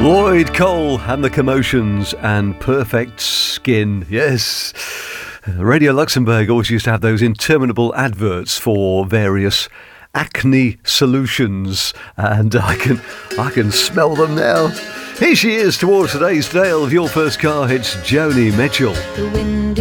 Lloyd Cole and the Commotions and Perfect Skin. Yes. Radio Luxembourg always used to have those interminable adverts for various acne solutions, and I can smell them now. Here she is towards today's tale of your first car. It's Joni Mitchell.